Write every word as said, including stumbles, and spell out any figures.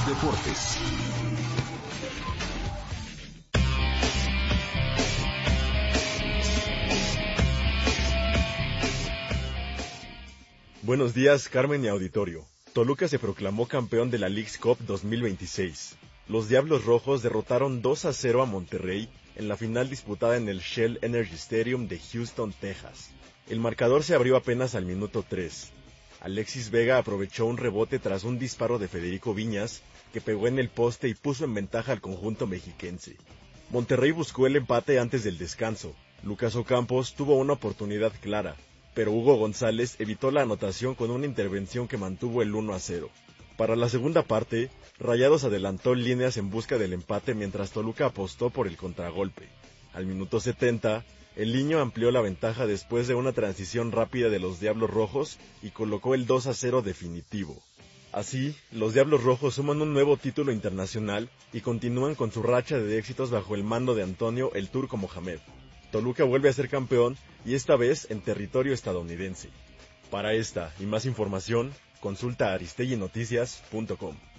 Deportes. Buenos días, Carmen y auditorio. Toluca se proclamó campeón de la Leagues Cup dos mil veintiséis. Los Diablos Rojos derrotaron dos a cero a Monterrey en la final disputada en el Shell Energy Stadium de Houston, Texas. El marcador se abrió apenas al minuto tres. Alexis Vega aprovechó un rebote tras un disparo de Federico Viñas, que pegó en el poste y puso en ventaja al conjunto mexiquense. Monterrey buscó el empate antes del descanso. Lucas Ocampos tuvo una oportunidad clara, pero Hugo González evitó la anotación con una intervención que mantuvo el uno a cero. Para la segunda parte, Rayados adelantó líneas en busca del empate mientras Toluca apostó por el contragolpe. Al minuto setenta, el Liño amplió la ventaja después de una transición rápida de los Diablos Rojos y colocó el dos a cero definitivo. Así, los Diablos Rojos suman un nuevo título internacional y continúan con su racha de éxitos bajo el mando de Antonio "El Turco" Mohamed. Toluca vuelve a ser campeón y esta vez en territorio estadounidense. Para esta y más información, consulta aristegui noticias punto com.